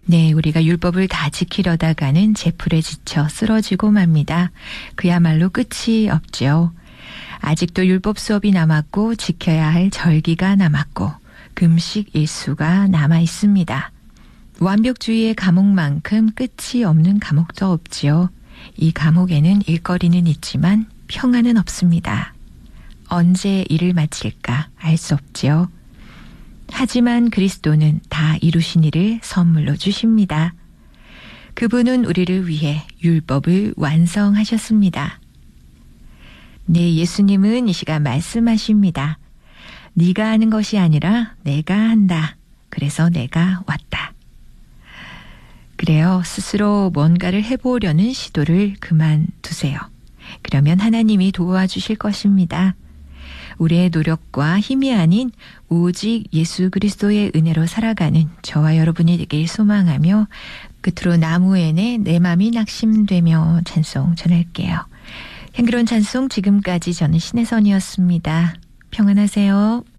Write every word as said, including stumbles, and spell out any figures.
네, 우리가 율법을 다 지키려다가는 제풀에 지쳐 쓰러지고 맙니다. 그야말로 끝이 없죠. 아직도 율법 수업이 남았고 지켜야 할 절기가 남았고 금식 일수가 남아 있습니다. 완벽주의의 감옥만큼 끝이 없는 감옥도 없지요. 이 감옥에는 일거리는 있지만 평안은 없습니다. 언제 일을 마칠까 알 수 없지요. 하지만 그리스도는 다 이루신 일을 선물로 주십니다. 그분은 우리를 위해 율법을 완성하셨습니다. 네, 예수님은 이 시간 말씀하십니다. 네가 하는 것이 아니라 내가 한다. 그래서 내가 왔다. 그래요. 스스로 뭔가를 해보려는 시도를 그만두세요. 그러면 하나님이 도와주실 것입니다. 우리의 노력과 힘이 아닌 오직 예수 그리스도의 은혜로 살아가는 저와 여러분이 되길 소망하며 끝으로 나무엔에 내 맘이 낙심되며 찬송 전할게요. 향기로운 찬송 지금까지 저는 신혜선이었습니다. 평안하세요.